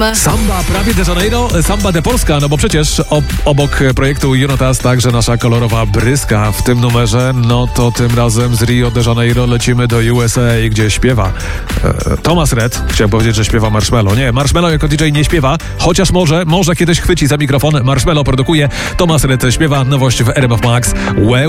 Samba prawie de Janeiro, Samba de Polska, no bo przecież obok projektu Junotas także nasza kolorowa bryska w tym numerze, no to tym razem z Rio de Janeiro lecimy do USA, gdzie śpiewa Thomas Rhett. Chciałem powiedzieć, że śpiewa Marshmello. Nie, Marshmello jako DJ nie śpiewa, chociaż może kiedyś chwyci za mikrofon. Marshmello produkuje, Thomas Rhett śpiewa, nowość w RMF Max.